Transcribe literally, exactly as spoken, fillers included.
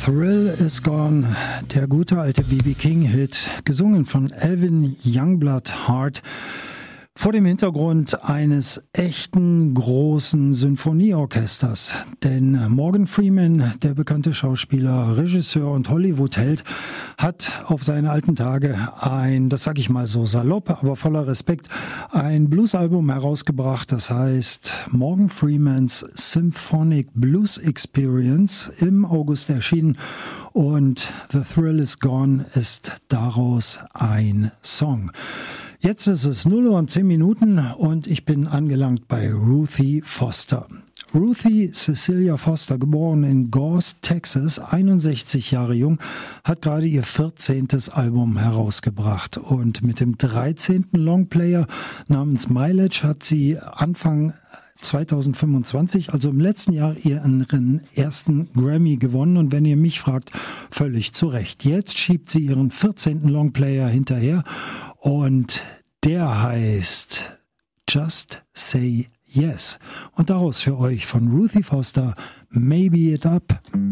Thrill is Gone, der gute alte B B King-Hit, gesungen von Alvin Youngblood Hart, vor dem Hintergrund eines echten großen Sinfonieorchesters. Denn Morgan Freeman, der bekannte Schauspieler, Regisseur und Hollywood-Held, hat auf seine alten Tage ein, das sage ich mal so salopp, aber voller Respekt, ein Bluesalbum herausgebracht, das heißt Morgan Freemans Symphonic Blues Experience, im August erschienen, und The Thrill is Gone ist daraus ein Song. Jetzt ist es null Uhr und zehn Minuten und ich bin angelangt bei Ruthie Foster. Ruthie Cecilia Foster, geboren in Gause, Texas, einundsechzig Jahre jung, hat gerade ihr vierzehntes Album herausgebracht. Und mit dem dreizehnten Longplayer namens Mileage hat sie Anfang zweitausendfünfundzwanzig, also im letzten Jahr, ihren ersten Grammy gewonnen. Und wenn ihr mich fragt, völlig zu Recht. Jetzt schiebt sie ihren vierzehnten Longplayer hinterher und der heißt Just Say Yes. Und daraus für euch von Ruthie Foster Maybe It Up.